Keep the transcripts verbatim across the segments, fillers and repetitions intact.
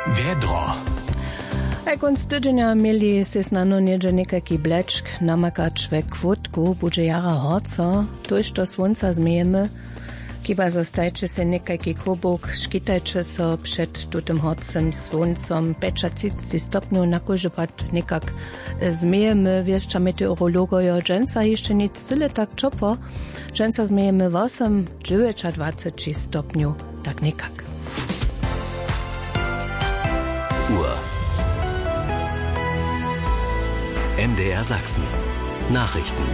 Vedro. Aj konc tydzienia mieli se snano niedzie nekaki blečk namakać we kwotku, budže jara horco, tuž to słonca zmiejemy, kiba zostajcie se nekaki kubok, škitajcie so przed tutym horcem słoncom, pečacici stopniu na kurze pat nekak zmiejemy, wieszcza meteorologojo, dżęsa jeszcze nic tyle tak czopo, dżęsa zmiejemy osiem dziewięć stopniu, tak nekak. Uhr. M D R Sachsen. Nachrichten.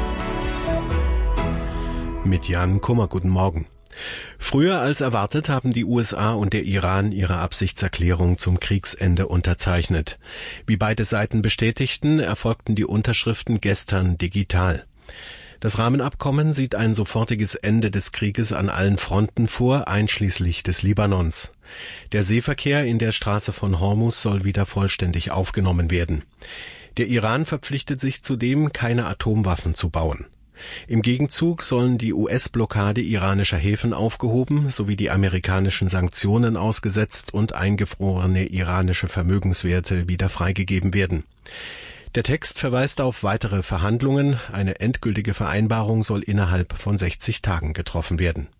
Mit Jan Kummer, guten Morgen. Früher als erwartet haben die U S A und der Iran ihre Absichtserklärung zum Kriegsende unterzeichnet. Wie beide Seiten bestätigten, erfolgten die Unterschriften gestern digital. Das Rahmenabkommen sieht ein sofortiges Ende des Krieges an allen Fronten vor, einschließlich des Libanons. Der Seeverkehr in der Straße von Hormuz soll wieder vollständig aufgenommen werden. Der Iran verpflichtet sich zudem, keine Atomwaffen zu bauen. Im Gegenzug sollen die U S-Blockade iranischer Häfen aufgehoben sowie die amerikanischen Sanktionen ausgesetzt und eingefrorene iranische Vermögenswerte wieder freigegeben werden. Der Text verweist auf weitere Verhandlungen. Eine endgültige Vereinbarung soll innerhalb von sechzig Tagen getroffen werden.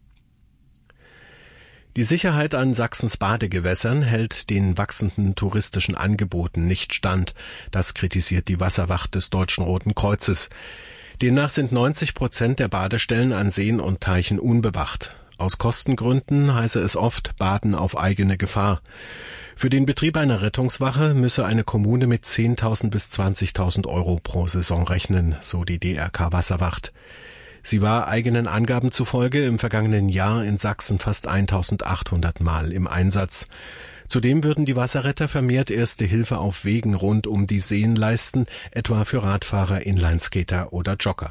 Die Sicherheit an Sachsens Badegewässern hält den wachsenden touristischen Angeboten nicht stand. Das kritisiert die Wasserwacht des Deutschen Roten Kreuzes. Demnach sind neunzig Prozent der Badestellen an Seen und Teichen unbewacht. Aus Kostengründen heiße es oft Baden auf eigene Gefahr. Für den Betrieb einer Rettungswache müsse eine Kommune mit zehntausend bis zwanzigtausend Euro pro Saison rechnen, so die D R K Wasserwacht. Sie war eigenen Angaben zufolge im vergangenen Jahr in Sachsen fast eintausendachthundert Mal im Einsatz. Zudem würden die Wasserretter vermehrt erste Hilfe auf Wegen rund um die Seen leisten, etwa für Radfahrer, Inlineskater oder Jogger.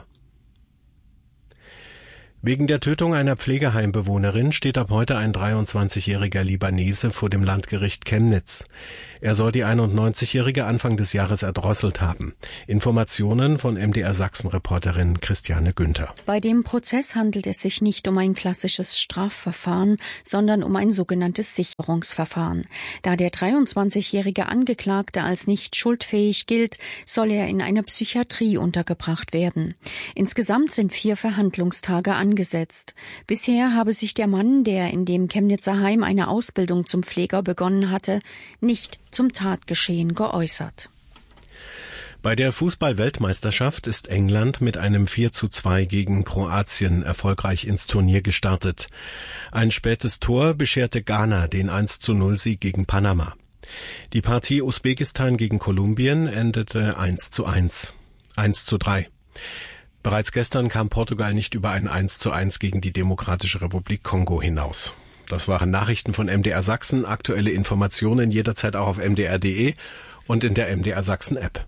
Wegen der Tötung einer Pflegeheimbewohnerin steht ab heute ein dreiundzwanzigjähriger Libanese vor dem Landgericht Chemnitz. Er soll die einundneunzigjährige Anfang des Jahres erdrosselt haben. Informationen von M D R Sachsen-Reporterin Christiane Günther. Bei dem Prozess handelt es sich nicht um ein klassisches Strafverfahren, sondern um ein sogenanntes Sicherungsverfahren. Da der dreiundzwanzigjährige Angeklagte als nicht schuldfähig gilt, soll er in einer Psychiatrie untergebracht werden. Insgesamt sind vier Verhandlungstage angesetzt. Gesetzt. Bisher habe sich der Mann, der in dem Chemnitzer Heim eine Ausbildung zum Pfleger begonnen hatte, nicht zum Tatgeschehen geäußert. Bei der Fußball-Weltmeisterschaft ist England mit einem vier zu zwei gegen Kroatien erfolgreich ins Turnier gestartet. Ein spätes Tor bescherte Ghana den eins zu null Sieg gegen Panama. Die Partie Usbekistan gegen Kolumbien endete eins zu eins. eins zu drei. Bereits gestern kam Portugal nicht über ein eins zu eins gegen die Demokratische Republik Kongo hinaus. Das waren Nachrichten von M D R Sachsen. Aktuelle Informationen jederzeit auch auf m d r punkt d e und in der M D R Sachsen App.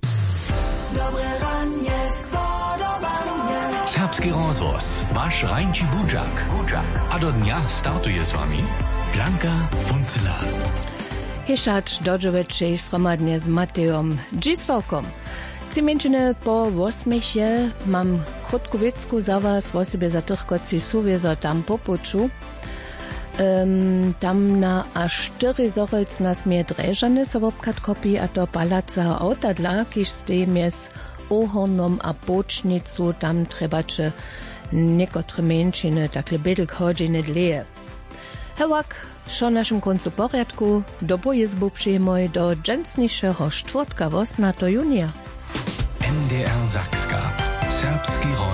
Serbski rozvoz, vaš Rajnči Budžak. A do dňa startuje s vami Blanka Funcela. Hišač Dodžoveče schromadnie z Matejom Dzisvalkom. Cimenčine po osmiche mam krótkowiecku za was, wo sobie za tych, koci suwiezo tam popuczu. Um, tam na a cztery zorelc nas mnie dreżane sobobkat kopi, a to palaca autadla, kiż stej mies ohornom a bocznicu, tam trebacze niekotre menšine, takle bedel chodzine dleje. Hewak, šo naszym końcu porядku, do bojezbu przyjmoj do dżęsniejszego czwartka osmnastego junia. M D R Sakska. Serbski rozvoz.